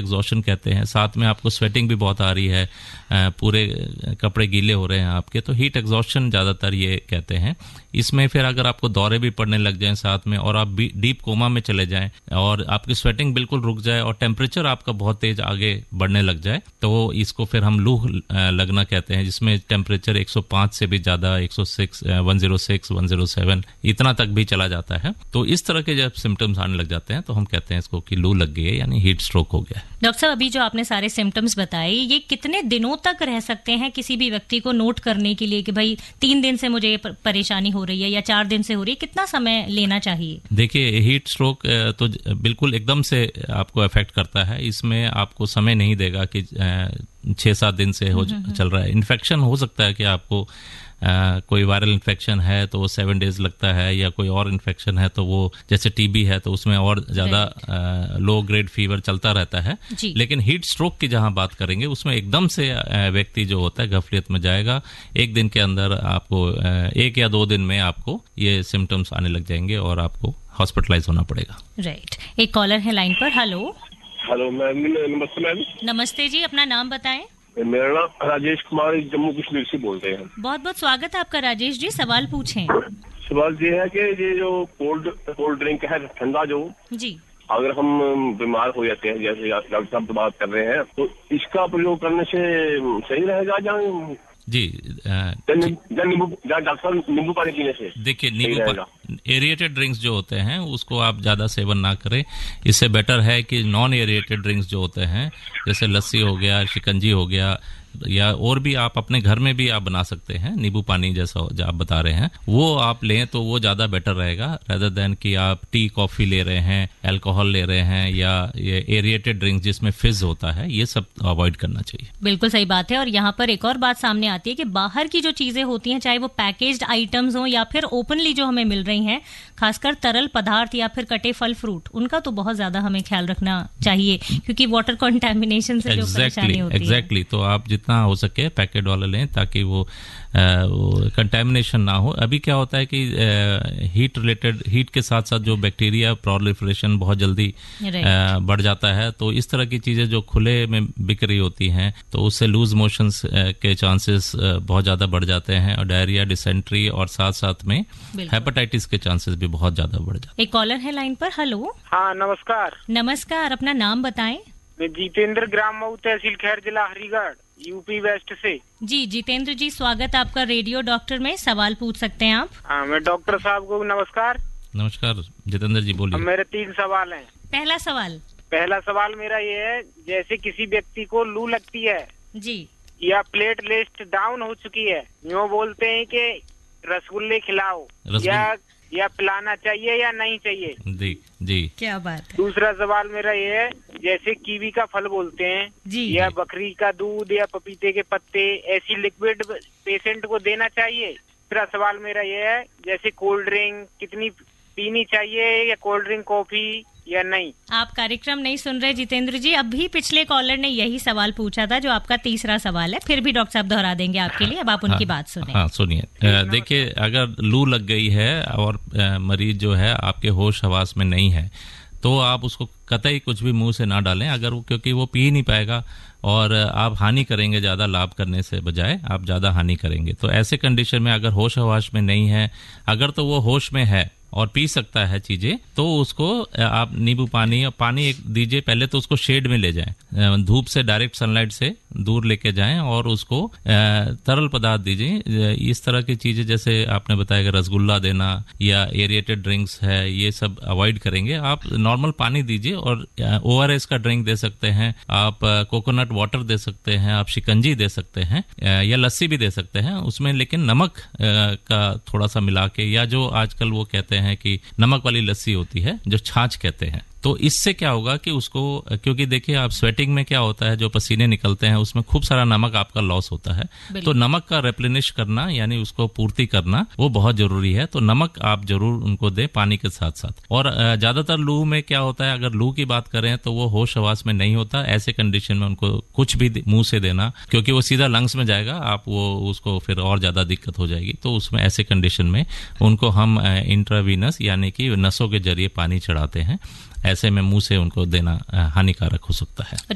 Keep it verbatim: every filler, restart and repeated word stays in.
Exhaustion कहते हैं, साथ में आपको स्वेटिंग भी बहुत आ रही है, पूरे कपड़े गीले हो रहे हैं आपके, तो हीट एग्जॉशन ज़्यादातर ये कहते हैं। इसमें फिर अगर आपको दौरे भी पड़ने लग जाएं साथ में, और आप डीप कोमा में चले जाएं और आपकी स्वेटिंग बिल्कुल रुक जाए और टेम्परेचर आपका बहुत तेज आगे बढ़ने लग जाए, तो इसको फिर हम लू लगना कहते हैं, जिसमें टेम्परेचर एक सौ पाँच से भी ज़्यादा, एक सौ छह, एक सौ छह, एक सौ सात इतना तक भी चला जाता है। तो इस तरह के जब सिम्टम्स आने लग जाते हैं तो हम कहते हैं इसको कि लू लग गई है, यानी हीट स्ट्रोक हो गया है। डॉक्टर साहब, अभी जो आपने सारे सिम्टम्स बताए, ये कितने दिनों तक रह सकते हैं किसी भी व्यक्ति को नोट करने के लिए कि भाई तीन दिन से मुझे परेशानी हो रही है या चार दिन से हो रही है, कितना समय लेना चाहिए? देखिए, हीट स्ट्रोक तो बिल्कुल एकदम से आपको अफेक्ट करता है, इसमें आपको समय नहीं देगा कि छह सात दिन से हो चल रहा है। इन्फेक्शन हो सकता है कि आपको Uh, कोई वायरल इन्फेक्शन है तो वो सेवन डेज लगता है, या कोई और इन्फेक्शन है तो वो जैसे टीबी है तो उसमें और ज्यादा लो ग्रेड फीवर चलता रहता है। लेकिन हीट स्ट्रोक की जहां बात करेंगे उसमें एकदम से uh, व्यक्ति जो होता है गफलियत में जाएगा, एक दिन के अंदर आपको uh, एक या दो दिन में आपको ये सिम्टम्स आने लग जाएंगे और आपको हॉस्पिटलाइज होना पड़ेगा। राइट, एक कॉलर है लाइन पर। हेलो हेलो मैम, नमस्ते मैम। नमस्ते जी, अपना नाम बताएं। मेरा नाम राजेश कुमार, जम्मू कश्मीर से बोलते हैं। बहुत बहुत स्वागत है आपका राजेश जी, सवाल पूछें। सवाल ये है कि ये जो कोल्ड कोल्ड ड्रिंक है, ठंडा जो जी, अगर हम बीमार हो जाते हैं, जैसे डॉक्टर साहब बात कर रहे हैं, तो इसका प्रयोग करने से सही रहेगा या जी? नींबू पानी पीने से? देखिए, नींबू एरिएटेड ड्रिंक्स जो होते हैं उसको आप ज्यादा सेवन ना करें। इससे बेटर है कि नॉन एरिएटेड ड्रिंक्स जो होते हैं, जैसे लस्सी हो गया, शिकंजी हो गया, या और भी आप अपने घर में भी आप बना सकते हैं, नींबू पानी जैसा जो आप बता रहे हैं वो आप लें तो वो ज्यादा बेटर रहेगा, रेदर देन कि आप टी कॉफी ले रहे हैं, अल्कोहल ले रहे हैं, या ये एरिएटेड ड्रिंक्स जिसमें फिज होता है, ये सब अवॉइड करना चाहिए। बिल्कुल सही बात है। और यहाँ पर एक और बात सामने आती है कि बाहर की जो चीजें होती हैं, चाहे वो पैकेज्ड आइटम्स हो या फिर ओपनली जो हमें मिल रही हैं, खासकर तरल पदार्थ या फिर कटे फल फ्रूट, उनका तो बहुत ज्यादा हमें ख्याल रखना चाहिए, क्योंकि वाटर कंटामिनेशन से जो परेशानी होती है। एग्जैक्टली, तो आप जितना हो सके पैकेट वाला लें ताकि वो कंटामिनेशन ना हो। अभी क्या होता है कि हीट रिलेटेड, हीट के साथ साथ जो बैक्टीरिया प्रोलिफरेशन बहुत जल्दी आ, बढ़ जाता है, तो इस तरह की चीजें जो खुले में बिक रही होती हैं तो उससे लूज मोशंस के चांसेस बहुत ज्यादा बढ़ जाते हैं, और डायरिया, डिसेंट्री, और साथ साथ में हेपेटाइटिस के चांसेस भी बहुत ज्यादा बढ़ जाते हैं। एक कॉलर है लाइन पर। हेलो। हाँ, नमस्कार। नमस्कार, अपना नाम बताएं। मैं जितेंद्र, ग्राम मऊ, तहसील खैर, जिला हरिगढ़, यूपी वेस्ट से। जी जितेंद्र जी, स्वागत आपका रेडियो डॉक्टर में, सवाल पूछ सकते हैं आप। हाँ, मैं डॉक्टर साहब को नमस्कार। नमस्कार जितेंद्र जी, बोलिए। मेरे तीन सवाल हैं। पहला सवाल पहला सवाल मेरा ये है, जैसे किसी व्यक्ति को लू लगती है जी, या प्लेट लिस्ट डाउन हो चुकी है, यूँ बोलते हैं कि रसगुल्ले खिलाओ, या या पिलाना चाहिए या नहीं चाहिए? जी जी, क्या बात है। दूसरा सवाल मेरा ये है, जैसे कीवी का फल बोलते हैं जी, या बकरी का दूध या पपीते के पत्ते, ऐसी लिक्विड पेशेंट को देना चाहिए? तीसरा सवाल मेरा ये है, जैसे कोल्ड ड्रिंक कितनी पीनी चाहिए, या कोल्ड ड्रिंक, कॉफी या नहीं? आप कार्यक्रम नहीं सुन रहे जितेंद्र जी, अभी पिछले कॉलर ने यही सवाल पूछा था जो आपका तीसरा सवाल है, फिर भी डॉक्टर साहब दोहरा देंगे आपके लिए, अब आप उनकी हाँ, बात सुनिए। हाँ सुनिए। देखिए, अगर लू लग गई है और मरीज जो है आपके होश हवास में नहीं है, तो आप उसको कतई कुछ भी मुंह से ना डालें, अगर वो, क्योंकि वो पी नहीं पाएगा और आप हानि करेंगे, ज्यादा लाभ करने से बजाय आप ज्यादा हानि करेंगे। तो ऐसे कंडीशन में अगर होश हवास में नहीं है, अगर तो वो होश में है और पी सकता है चीजें, तो उसको आप नींबू पानी और पानी एक दीजिए। पहले तो उसको शेड में ले जाएं, धूप से, डायरेक्ट सनलाइट से दूर लेके जाएं, और उसको तरल पदार्थ दीजिए। इस तरह की चीजें जैसे आपने बताया कि रसगुल्ला देना या एरिएटेड ड्रिंक्स है, ये सब अवॉइड करेंगे। आप नॉर्मल पानी दीजिए, और ओआरएस का ड्रिंक दे सकते हैं आप, कोकोनट वाटर दे सकते हैं आप, शिकंजी दे सकते हैं, या लस्सी भी दे सकते हैं उसमें, लेकिन नमक का थोड़ा सा मिला के, या जो आजकल वो कहते हैं कि नमक वाली लस्सी होती है जो छाछ कहते हैं। तो इससे क्या होगा कि उसको, क्योंकि देखिए आप स्वेटिंग में क्या होता है, जो पसीने निकलते हैं उसमें खूब सारा नमक आपका लॉस होता है, तो नमक का रिप्लेनिश करना, यानी उसको पूर्ति करना, वो बहुत जरूरी है। तो नमक आप जरूर उनको दें पानी के साथ साथ। और ज्यादातर लू में क्या होता है, अगर लू की बात करें तो वो होश हवास में नहीं होता, ऐसे कंडीशन में उनको कुछ भी मुंह से देना, क्योंकि वो सीधा लंग्स में जाएगा, आप वो उसको फिर और ज्यादा दिक्कत हो जाएगी। तो उसमें ऐसे कंडीशन में उनको हम इंट्रावीनस यानी कि नसों के जरिए पानी चढ़ाते हैं, ऐसे में मुंह से उनको देना हानिकारक हो सकता है।